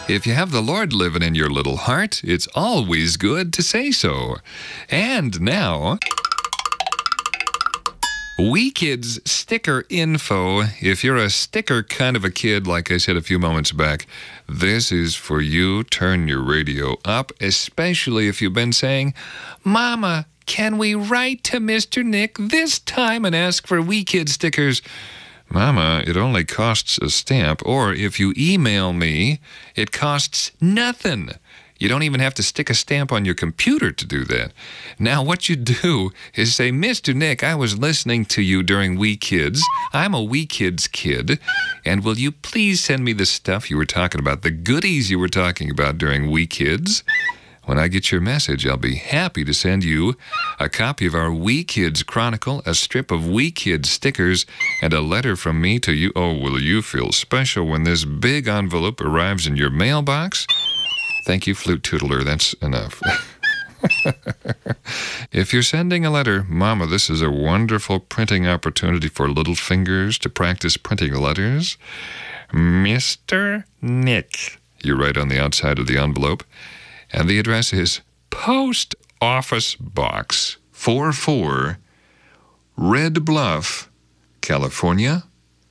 If you have the Lord living in your little heart, it's always good to say so. And now, We Kids sticker info. If you're a sticker kind of a kid, like I said a few moments back, this is for you. Turn your radio up, especially if you've been saying, Mama, can we write to Mr. Nick this time and ask for We Kids stickers? Mama, it only costs a stamp, or if you email me, it costs nothing. You don't even have to stick a stamp on your computer to do that. Now, what you do is say, Mr. Nick, I was listening to you during We Kids. I'm a We Kids kid, and will you please send me the stuff you were talking about, the goodies you were talking about during We Kids? When I get your message, I'll be happy to send you a copy of our We Kids Chronicle, a strip of We Kids stickers, and a letter from me to you. Oh, will you feel special when this big envelope arrives in your mailbox? Thank you, Flute Tootler. That's enough. If you're sending a letter, Mama, this is a wonderful printing opportunity for little fingers to practice printing letters. Mr. Nick, you write on the outside of the envelope. And the address is Post Office Box 44, Red Bluff, California,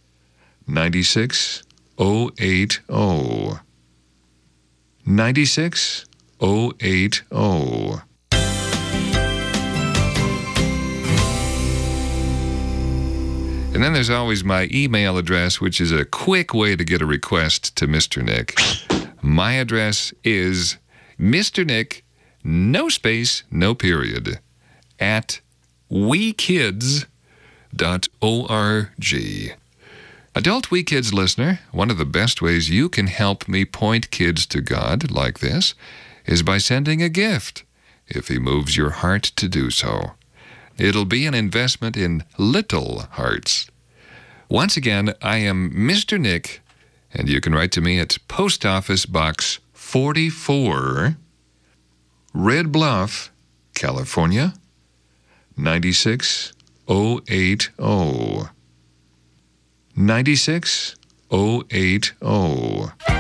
96080. 96080. And then there's always my email address, which is a quick way to get a request to Mr. Nick. My address is Mr. Nick, no space, no period, at wekids.org. Adult We Kids listener, one of the best ways you can help me point kids to God like this is by sending a gift, if he moves your heart to do so. It'll be an investment in little hearts. Once again, I am Mr. Nick, and you can write to me at Post Office Box 44, Red Bluff, California, 96080. 96080.